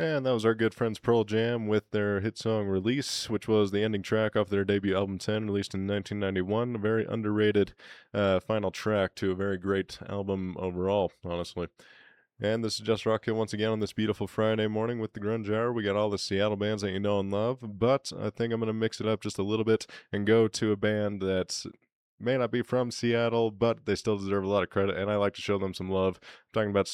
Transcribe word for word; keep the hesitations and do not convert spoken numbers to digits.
And that was our good friends Pearl Jam with their hit song Release, which was the ending track off their debut album ten, released in nineteen ninety-one. A very underrated uh, final track to a very great album overall, honestly. And this is Just Rock Hill once again on this beautiful Friday morning with the Grunge Hour. We got all the Seattle bands that you know and love, but I think I'm going to mix it up just a little bit and go to a band that may not be from Seattle, but they still deserve a lot of credit, and I like to show them some love. I'm talking about